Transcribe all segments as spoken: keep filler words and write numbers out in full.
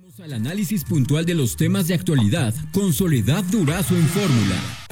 Vamos al análisis puntual de los temas de actualidad con Soledad Durazo en Fórmula.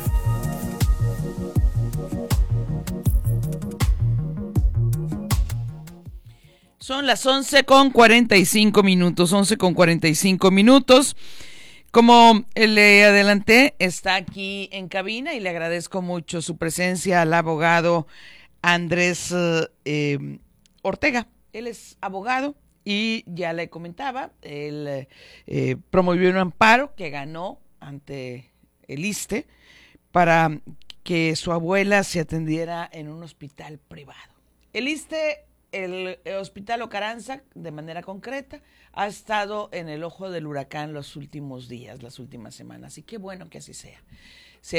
Son las once con cuarenta y cinco minutos, once con cuarenta y cinco minutos. Como le adelanté, está aquí en cabina y le agradezco mucho su presencia al abogado Andrés eh, Ortega. Él es abogado y ya le comentaba, él eh, promovió un amparo que ganó ante el ISSSTE para que su abuela se atendiera en un hospital privado. El ISSSTE, el Hospital Ocaranza, de manera concreta, ha estado en el ojo del huracán los últimos días, las últimas semanas, y qué bueno que así sea. Se,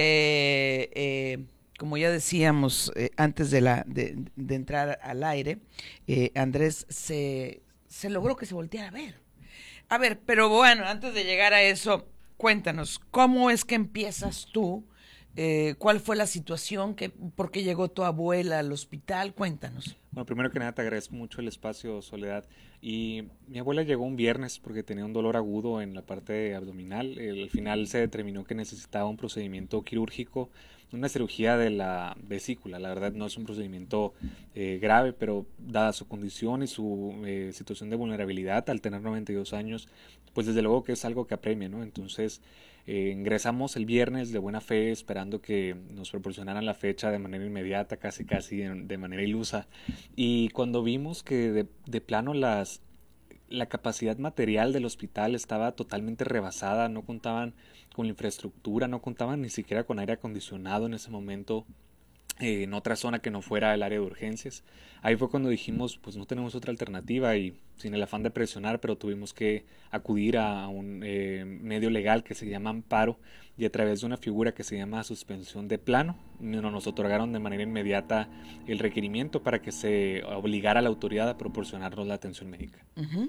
eh, como ya decíamos eh, antes de, la, de, de entrar al aire, eh, Andrés, se, se logró que se volteara a ver. A ver, pero bueno, antes de llegar a eso, cuéntanos, ¿cómo es que empiezas tú? Eh, ¿Cuál fue la situación? Que, ¿Por qué llegó tu abuela al hospital? Cuéntanos. Bueno, primero que nada te agradezco mucho el espacio, Soledad. Y mi abuela llegó un viernes porque tenía un dolor agudo en la parte abdominal. El, al final se determinó que necesitaba un procedimiento quirúrgico, una cirugía de la vesícula. La verdad no es un procedimiento eh, grave, pero dada su condición y su eh, situación de vulnerabilidad al tener noventa y dos años, pues desde luego que es algo que apremia, ¿no? Entonces eh, ingresamos el viernes de buena fe esperando que nos proporcionaran la fecha de manera inmediata, casi casi de, de manera ilusa. Y cuando vimos que de, de plano las, la capacidad material del hospital estaba totalmente rebasada, no contaban con la infraestructura, no contaban ni siquiera con aire acondicionado en ese momento, eh, en otra zona que no fuera el área de urgencias. Ahí fue cuando dijimos, pues no tenemos otra alternativa y sin el afán de presionar, pero tuvimos que acudir a un eh, medio legal que se llama amparo y a través de una figura que se llama suspensión de plano nos otorgaron de manera inmediata el requerimiento para que se obligara a la autoridad a proporcionarnos la atención médica. Uh-huh.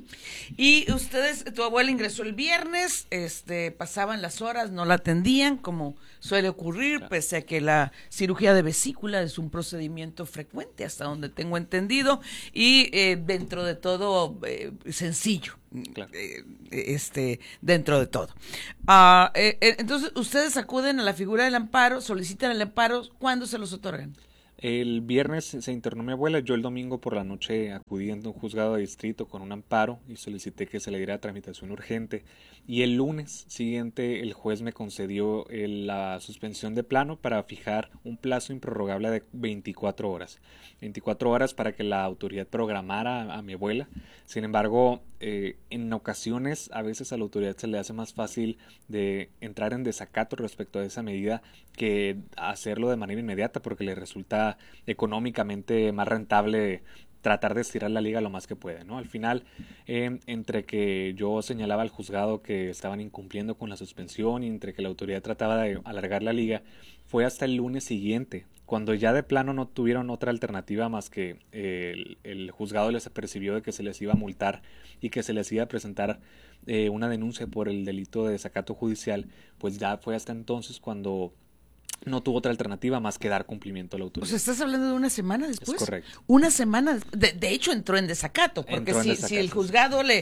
Y ustedes, tu abuela ingresó el viernes, este, pasaban las horas, no la atendían como suele ocurrir, claro, pese a que la cirugía de vesícula es un procedimiento frecuente hasta donde tengo entendido y eh, dentro de todo eh, sencillo. Claro. Eh, este, dentro de todo. Uh, eh, eh, entonces, ustedes acuden a la figura del amparo, solicitan el amparo, ¿cuándo se los otorgan? El viernes se internó mi abuela, yo el domingo por la noche acudí a un juzgado de distrito con un amparo y solicité que se le diera tramitación urgente y el lunes siguiente el juez me concedió el, la suspensión de plano para fijar un plazo improrrogable de veinticuatro horas, veinticuatro horas para que la autoridad programara a, a mi abuela. Sin embargo, eh, en ocasiones a veces a la autoridad se le hace más fácil de entrar en desacato respecto a esa medida que hacerlo de manera inmediata porque le resulta económicamente más rentable tratar de estirar la liga lo más que puede, ¿no? Al final, eh, entre que yo señalaba al juzgado que estaban incumpliendo con la suspensión y entre que la autoridad trataba de alargar la liga, fue hasta el lunes siguiente, cuando ya de plano no tuvieron otra alternativa más que eh, el, el juzgado les apercibió de que se les iba a multar y que se les iba a presentar eh, una denuncia por el delito de desacato judicial, pues ya fue hasta entonces cuando no tuvo otra alternativa más que dar cumplimiento a la autoridad. O sea, ¿estás hablando de una semana después? Es correcto. Una semana, de, de hecho entró en desacato, porque si, desacato. si el juzgado le,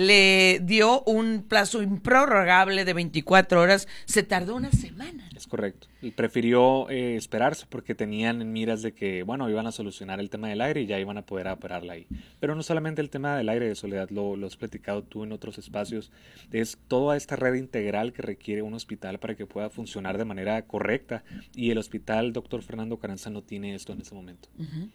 le dio un plazo improrrogable de veinticuatro horas, se tardó una semana. Es correcto. Y prefirió eh, esperarse porque tenían en miras de que, bueno, iban a solucionar el tema del aire y ya iban a poder operarla ahí. Pero no solamente el tema del aire, de Soledad, lo, lo has platicado tú en otros espacios, es toda esta red integral que requiere un hospital para que pueda funcionar de manera correcta. Y el hospital doctor Fernando Caranza no tiene esto en ese momento. Uh-huh.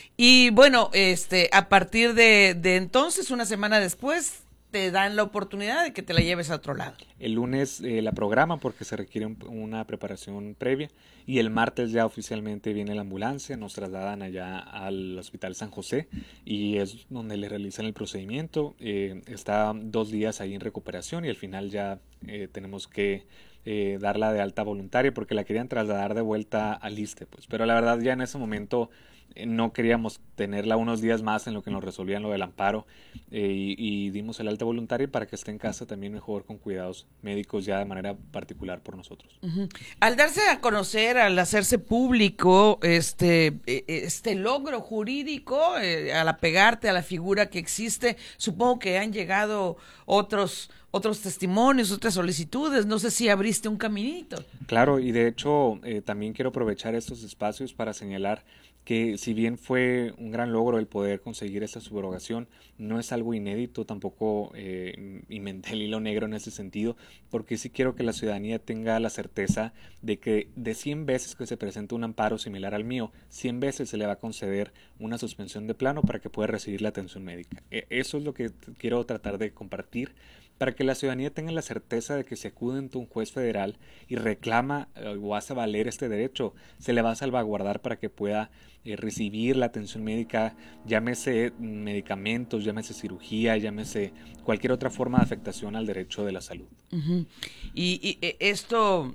Y bueno, este, a partir de, de entonces, una semana después, te dan la oportunidad de que te la lleves a otro lado. El lunes eh, la programan porque se requiere un, una preparación previa y el martes ya oficialmente viene la ambulancia, nos trasladan allá al Hospital San José y es donde le realizan el procedimiento. Eh, está dos días ahí en recuperación y al final ya eh, tenemos que Eh, darla de alta voluntaria porque la querían trasladar de vuelta al ISSSTE, pues, pero la verdad ya en ese momento eh, no queríamos tenerla unos días más en lo que nos resolvían lo del amparo, eh, y, y dimos el alta voluntaria para que esté en casa también mejor con cuidados médicos ya de manera particular por nosotros. Uh-huh. Al darse a conocer, al hacerse público este, este logro jurídico, eh, al apegarte a la figura que existe, supongo que han llegado otros otros testimonios, otras solicitudes, no sé si abriste un caminito. Claro, y de hecho eh, también quiero aprovechar estos espacios para señalar que si bien fue un gran logro el poder conseguir esta subrogación, no es algo inédito, tampoco eh, inventé el hilo negro en ese sentido, porque sí quiero que la ciudadanía tenga la certeza de que de cien veces que se presenta un amparo similar al mío, cien veces se le va a conceder una suspensión de plano para que pueda recibir la atención médica. Eso es lo que quiero tratar de compartir, para que la ciudadanía tenga la certeza de que si acude ante un juez federal y reclama eh, o hace valer este derecho, se le va a salvaguardar para que pueda eh, recibir la atención médica, llámese medicamentos, llámese cirugía, llámese cualquier otra forma de afectación al derecho de la salud. Uh-huh. Y, y esto,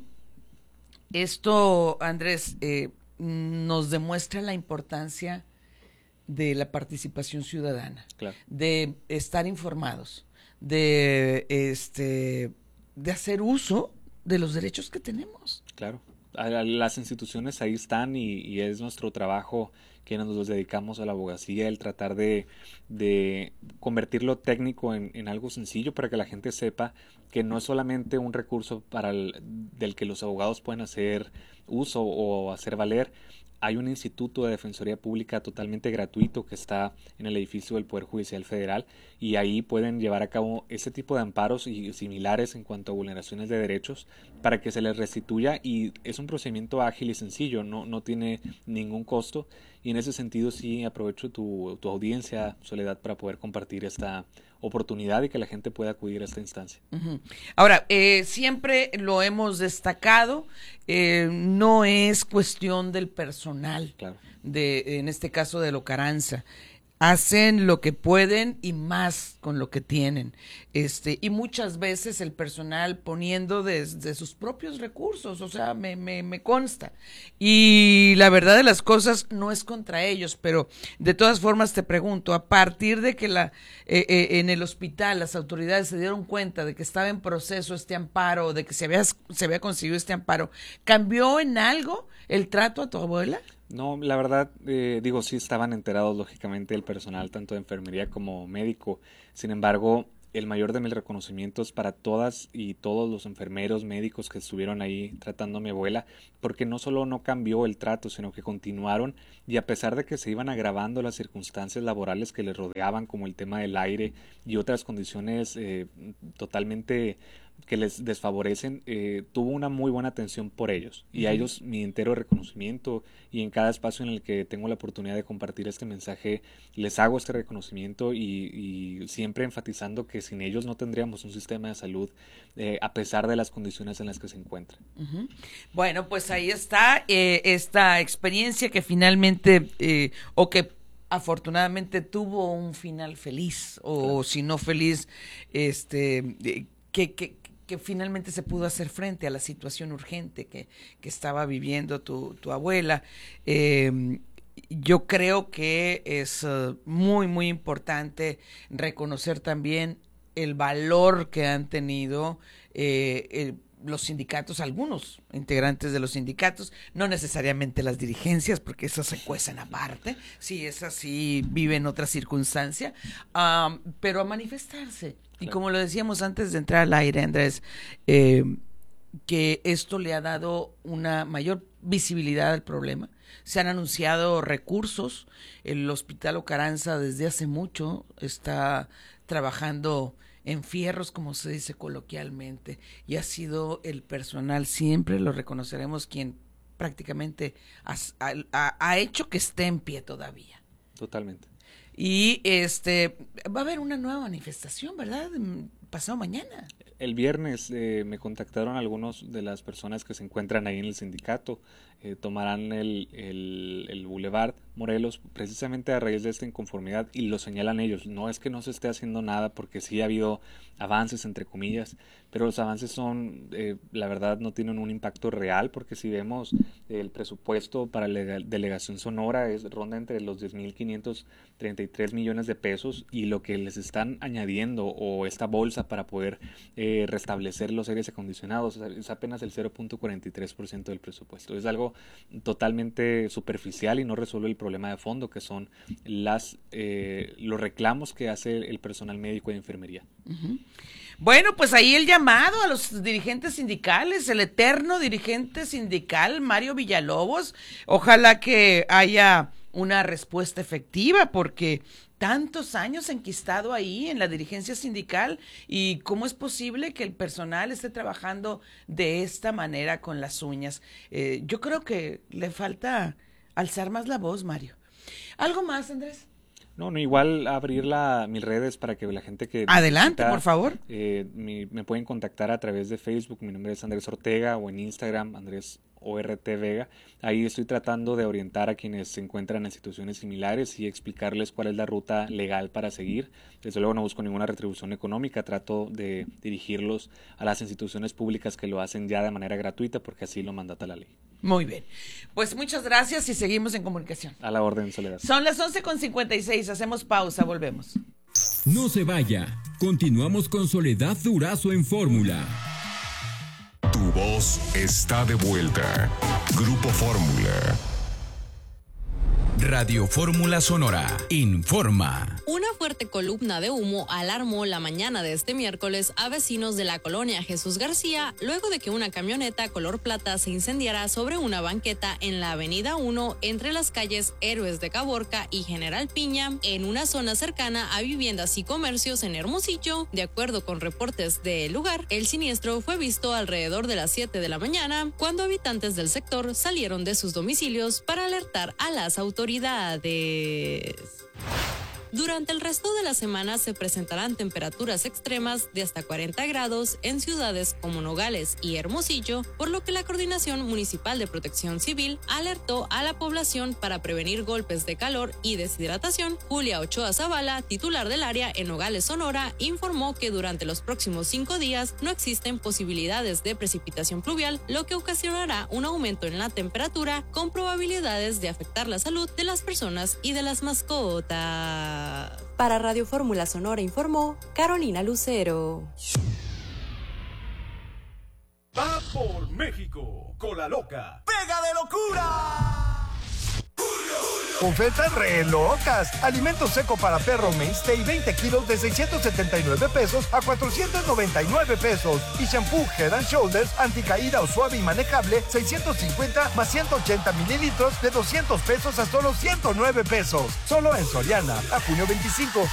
esto, Andrés, eh, nos demuestra la importancia de la participación ciudadana, claro, de estar informados, de este de hacer uso de los derechos que tenemos. Claro, las instituciones ahí están y, y es nuestro trabajo que nos dedicamos a la abogacía, el tratar de, de convertir lo técnico en, en algo sencillo para que la gente sepa que no es solamente un recurso para el, del que los abogados pueden hacer uso o hacer valer. Hay un instituto de defensoría pública totalmente gratuito que está en el edificio del Poder Judicial Federal y ahí pueden llevar a cabo ese tipo de amparos y similares en cuanto a vulneraciones de derechos para que se les restituya, y es un procedimiento ágil y sencillo, no, no tiene ningún costo, y en ese sentido sí aprovecho tu, tu audiencia, Soledad, para poder compartir esta oportunidad y que la gente pueda acudir a esta instancia. Uh-huh. Ahora, eh, siempre lo hemos destacado, eh, no es cuestión del personal, claro, de, en este caso de Locaranza. Hacen lo que pueden y más con lo que tienen, este y muchas veces el personal poniendo desde de sus propios recursos, o sea, me, me, me consta, y la verdad de las cosas no es contra ellos, pero de todas formas te pregunto, a partir de que la eh, eh, en el hospital las autoridades se dieron cuenta de que estaba en proceso este amparo, de que se había, se había conseguido este amparo, ¿cambió en algo el trato a tu abuela? No, la verdad, eh, digo, sí estaban enterados lógicamente el personal, tanto de enfermería como médico. Sin embargo, el mayor de mis reconocimientos para todas y todos los enfermeros, médicos que estuvieron ahí tratando a mi abuela, porque no solo no cambió el trato, sino que continuaron, y a pesar de que se iban agravando las circunstancias laborales que les rodeaban, como el tema del aire y otras condiciones eh, totalmente que les desfavorecen, eh, tuvo una muy buena atención por ellos, y a ellos mi entero reconocimiento, y en cada espacio en el que tengo la oportunidad de compartir este mensaje les hago este reconocimiento, y, y siempre enfatizando que sin ellos no tendríamos un sistema de salud eh, a pesar de las condiciones en las que se encuentran. Uh-huh. Bueno, pues ahí está eh, esta experiencia que finalmente eh, o que afortunadamente tuvo un final feliz, o claro, si no feliz, este eh, que, que que finalmente se pudo hacer frente a la situación urgente que, que estaba viviendo tu, tu abuela. Eh, yo creo que es uh, muy, muy importante reconocer también el valor que han tenido eh, el, los sindicatos, algunos integrantes de los sindicatos, no necesariamente las dirigencias, porque esas se cuecen aparte, sí, esas sí viven otra circunstancia, um, pero a manifestarse. Y como lo decíamos antes de entrar al aire, Andrés, eh, que esto le ha dado una mayor visibilidad al problema. Se han anunciado recursos. El Hospital Locaranza desde hace mucho está trabajando en fierros, como se dice coloquialmente, y ha sido el personal, siempre lo reconoceremos, quien prácticamente ha, ha, ha hecho que esté en pie todavía. Totalmente. Y este va a haber una nueva manifestación, ¿verdad? Pasado mañana. El viernes eh, me contactaron algunos de las personas que se encuentran ahí en el sindicato. Eh, tomarán el, el, el Boulevard Morelos precisamente a raíz de esta inconformidad y lo señalan ellos. No es que no se esté haciendo nada porque sí ha habido avances entre comillas, pero los avances son, eh, la verdad no tienen un impacto real porque si vemos eh, el presupuesto para la delegación Sonora es ronda entre los diez mil quinientos treinta y tres millones de pesos y lo que les están añadiendo o esta bolsa para poder eh, restablecer los aires acondicionados es apenas el cero punto cuarenta y tres por ciento del presupuesto. Es algo totalmente superficial y no resuelve el problema de fondo que son las eh, los reclamos que hace el personal médico de enfermería. Uh-huh. Bueno, pues ahí el llamado a los dirigentes sindicales, el eterno dirigente sindical Mario Villalobos. Ojalá que haya una respuesta efectiva porque tantos años enquistado ahí en la dirigencia sindical y cómo es posible que el personal esté trabajando de esta manera con las uñas. Eh, yo creo que le falta alzar más la voz, Mario. ¿Algo más, Andrés? No, no, igual abrir la, mis redes para que la gente que... Adelante, necesita, por favor. Eh, mi, me pueden contactar a través de Facebook, mi nombre es Andrés Ortega, o en Instagram, Andrés O R T Vega. Ahí estoy tratando de orientar a quienes se encuentran en situaciones similares y explicarles cuál es la ruta legal para seguir. Desde luego no busco ninguna retribución económica, trato de dirigirlos a las instituciones públicas que lo hacen ya de manera gratuita porque así lo mandata la ley. Muy bien, pues muchas gracias y seguimos en comunicación. A la orden, Soledad. Son las once con cincuenta y seis, hacemos pausa, volvemos. No se vaya, continuamos con Soledad Durazo en Fórmula. Tu voz está de vuelta. Grupo Fórmula. Radio Fórmula Sonora informa. Una fuerte columna de humo alarmó la mañana de este miércoles a vecinos de la colonia Jesús García luego de que una camioneta color plata se incendiara sobre una banqueta en la avenida uno entre las calles Héroes de Caborca y General Piña en una zona cercana a viviendas y comercios en Hermosillo. De acuerdo con reportes del lugar, el siniestro fue visto alrededor de las siete de la mañana cuando habitantes del sector salieron de sus domicilios para alertar a las autoridades. Durante el resto de la semana se presentarán temperaturas extremas de hasta cuarenta grados en ciudades como Nogales y Hermosillo, por lo que la Coordinación Municipal de Protección Civil alertó a la población para prevenir golpes de calor y deshidratación. Julia Ochoa Zavala, titular del área en Nogales, Sonora, informó que durante los próximos cinco días no existen posibilidades de precipitación pluvial, lo que ocasionará un aumento en la temperatura con probabilidades de afectar la salud de las personas y de las mascotas. Para Radio Fórmula Sonora informó Carolina Lucero. Va por México, Cola Loca. ¡Pega de locura! Ofertas re locas. Alimento seco para perro Mainstay veinte kilos de seiscientos setenta y nueve pesos a cuatrocientos noventa y nueve pesos. Y shampoo Head and Shoulders anticaída o suave y manejable seiscientos cincuenta más ciento ochenta mililitros de doscientos pesos a solo ciento nueve pesos. Solo en Soriana. A junio veinticinco.